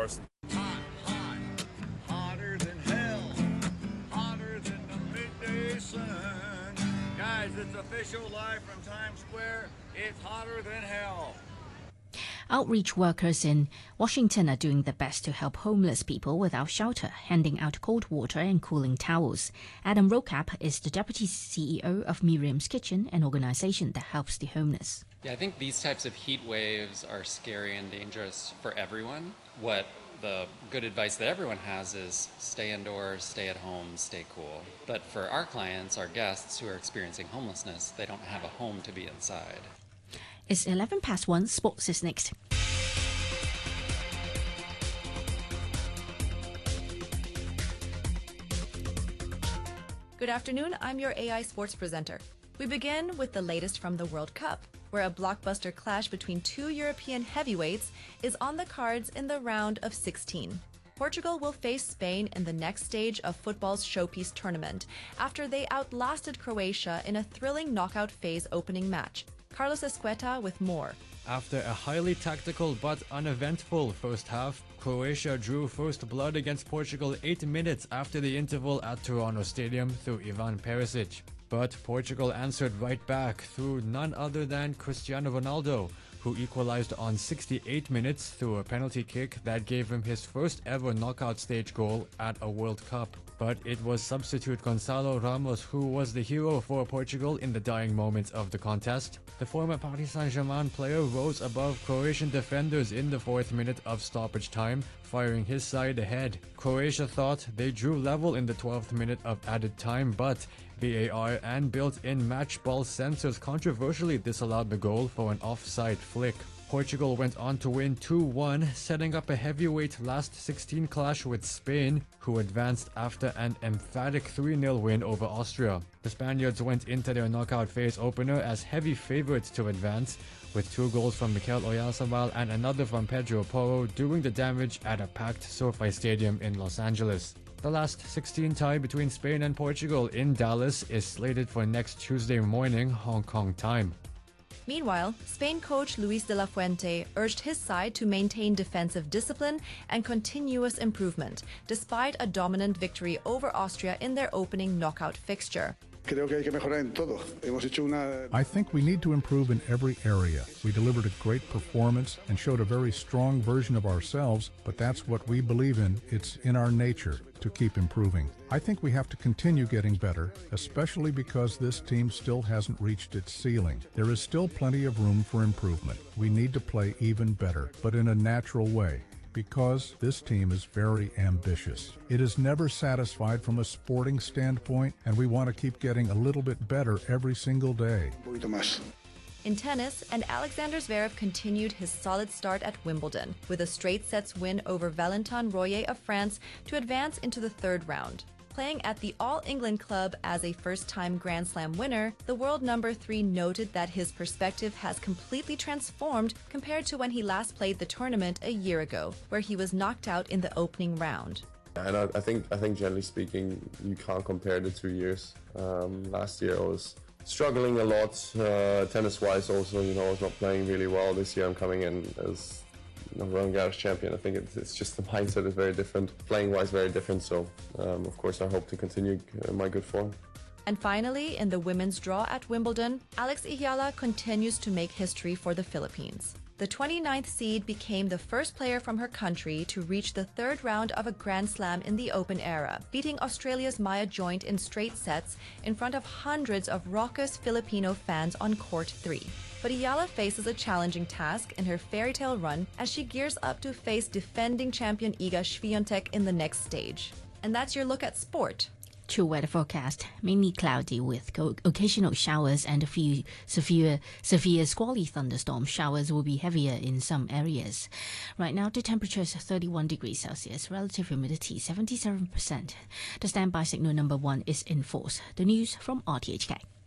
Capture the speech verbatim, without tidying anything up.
coronavirus. Hot, hot, hotter than hell, hotter than the midday sun. Guys, it's official live from Times Square. It's hotter than hell. Outreach workers in Washington are doing their best to help homeless people without shelter, handing out cold water and cooling towels. Adam Rocap is the deputy C E O of Miriam's Kitchen, an organization that helps the homeless. Yeah, I think these types of heat waves are scary and dangerous for everyone. What the good advice that everyone has is stay indoors, stay at home, stay cool. But for our clients, our guests who are experiencing homelessness, they don't have a home to be inside. It's eleven past one. Sports is next. Good afternoon, I'm your A I Sports presenter. We begin with the latest from the World Cup, where a blockbuster clash between two European heavyweights is on the cards in the round of sixteen. Portugal will face Spain in the next stage of football's showpiece tournament after they outlasted Croatia in a thrilling knockout phase opening match. Carlos Esqueta with more. After a highly tactical but uneventful first half, Croatia drew first blood against Portugal eight minutes after the interval at Toronto Stadium through Ivan Perisic. But Portugal answered right back through none other than Cristiano Ronaldo, who equalized on sixty-eight minutes through a penalty kick that gave him his first ever knockout stage goal at a World Cup. But it was substitute Gonçalo Ramos who was the hero for Portugal in the dying moments of the contest. The former Paris Saint-Germain player rose above Croatian defenders in the fourth minute of stoppage time, firing his side ahead. Croatia thought they drew level in the twelfth minute of added time, but V A R and built-in match ball sensors controversially disallowed the goal for an offside flick. Portugal went on to win two one, setting up a heavyweight last sixteen clash with Spain, who advanced after an emphatic three nil win over Austria. The Spaniards went into their knockout phase opener as heavy favorites to advance, with two goals from Mikel Oyarzabal and another from Pedro Porro doing the damage at a packed SoFi Stadium in Los Angeles. The last sixteen tie between Spain and Portugal in Dallas is slated for next Tuesday morning, Hong Kong time. Meanwhile, Spain coach Luis de la Fuente urged his side to maintain defensive discipline and continuous improvement, despite a dominant victory over Austria in their opening knockout fixture. I think we need to improve in every area. We delivered a great performance and showed a very strong version of ourselves, but that's what we believe in. It's in our nature to keep improving. I think we have to continue getting better, especially because this team still hasn't reached its ceiling. There is still plenty of room for improvement. We need to play even better, but in a natural way, because this team is very ambitious. It is never satisfied from a sporting standpoint, and we want to keep getting a little bit better every single day. In tennis, and Alexander Zverev continued his solid start at Wimbledon, with a straight sets win over Valentin Royer of France to advance into the third round. Playing at the All England Club as a first-time Grand Slam winner, the world number three noted that his perspective has completely transformed compared to when he last played the tournament a year ago, where he was knocked out in the opening round. And I, I think, I think generally speaking, you can't compare the two years. Um, last year I was struggling a lot, uh, tennis-wise also. You know, I was not playing really well. This year I'm coming in as you know, Roland Garros champion. I think it's, it's just the mindset is very different, playing-wise very different. So, um, of course, I hope to continue uh, my good form. And finally, in the women's draw at Wimbledon, Alex Iyala continues to make history for the Philippines. The twenty-ninth seed became the first player from her country to reach the third round of a Grand Slam in the Open era, beating Australia's Maya Joint in straight sets in front of hundreds of raucous Filipino fans on court three. But Iyala faces a challenging task in her fairy tale run as she gears up to face defending champion Iga Swiatek in the next stage. And that's your look at sport. True weather forecast, mainly cloudy with occasional showers and a few severe, severe squally thunderstorm showers will be heavier in some areas. Right now, the temperature is thirty-one degrees Celsius, relative humidity seventy-seven percent. The standby signal number one is in force. The news from R T H K.